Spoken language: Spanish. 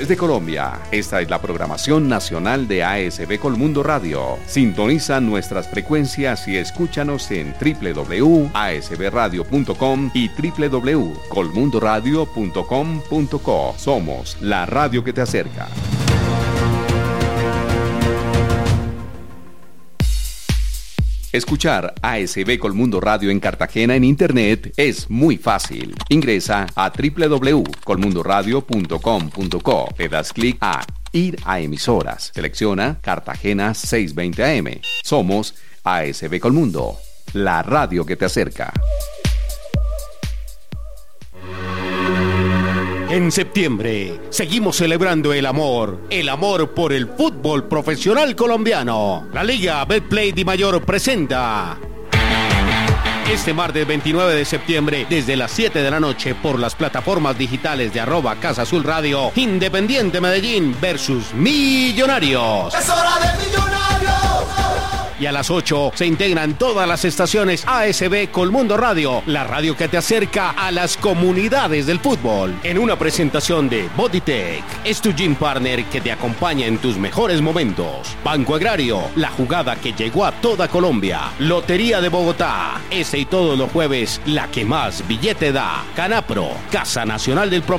partes de Colombia. Esta es la programación nacional de ASB Colmundo Radio. Sintoniza nuestras frecuencias y escúchanos en www.asbradio.com y www.colmundoradio.com.co. Somos la radio que te acerca. Escuchar ASB Colmundo Radio en Cartagena en Internet es muy fácil. Ingresa a www.colmundoradio.com.co. Le das clic a Ir a emisoras. Selecciona Cartagena 620 AM. Somos ASB Colmundo, la radio que te acerca. En septiembre, seguimos celebrando el amor por el fútbol profesional colombiano. La Liga Betplay Di Mayor presenta este martes 29 de septiembre, desde las 7 de la noche, por las plataformas digitales de @Casa Azul Radio, Independiente Medellín versus Millonarios. ¡Es hora de Millonarios! Y a las 8 se integran todas las estaciones ASB Colmundo Radio, la radio que te acerca a las comunidades del fútbol. En una presentación de Bodytech, es tu gym partner que te acompaña en tus mejores momentos. Banco Agrario, la jugada que llegó a toda Colombia. Lotería de Bogotá, ese y todos los jueves, la que más billete da. Canapro, Casa Nacional del Profesor.